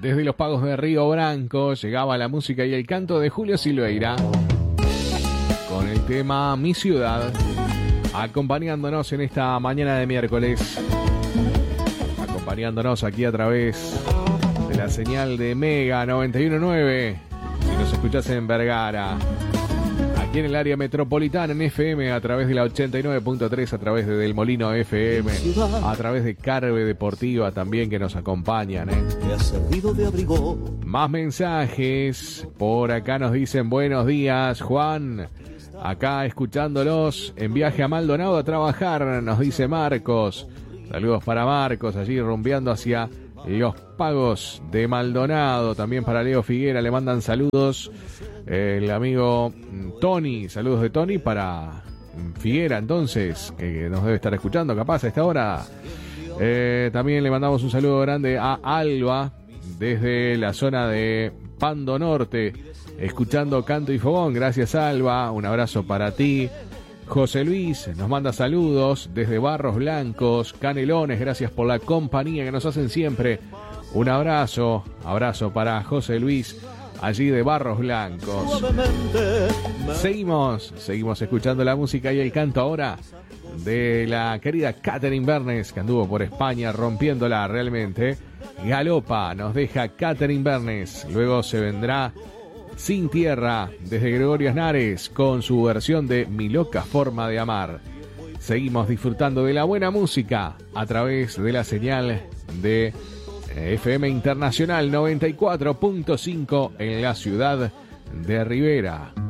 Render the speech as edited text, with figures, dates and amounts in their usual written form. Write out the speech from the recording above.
Desde los pagos de Río Branco llegaba la música y el canto de Julio Silveira con el tema Mi Ciudad, acompañándonos en esta mañana de miércoles, acompañándonos aquí a través de la señal de Mega 91.9, si nos escuchás en Vergara, aquí en el área metropolitana en FM, a través de la 89.3, a través de Del Molino FM, a través de Carve Deportiva también, que nos acompañan, Más mensajes, por acá nos dicen buenos días, Juan, acá escuchándolos en viaje a Maldonado a trabajar, nos dice Marcos. Saludos para Marcos, allí rumbeando hacia los pagos de Maldonado. También para Leo Figuera le mandan saludos el amigo Tony. Saludos de Tony para Figuera, entonces, que nos debe estar escuchando capaz a esta hora. También le mandamos un saludo grande a Alba desde la zona de Pando Norte, escuchando Canto y Fogón. Gracias, Alba, un abrazo para ti. José Luis nos manda saludos desde Barros Blancos, Canelones, gracias por la compañía que nos hacen siempre. Un abrazo para José Luis, allí de Barros Blancos. Seguimos escuchando la música y el canto ahora de la querida Catherine Bernes, que anduvo por España rompiéndola realmente. Galopa nos deja Catherine Bernes, luego se vendrá Sin Tierra desde Gregorio Aznares con su versión de Mi Loca Forma de Amar. Seguimos disfrutando de la buena música a través de la señal de FM Internacional 94.5 en la ciudad de Rivera.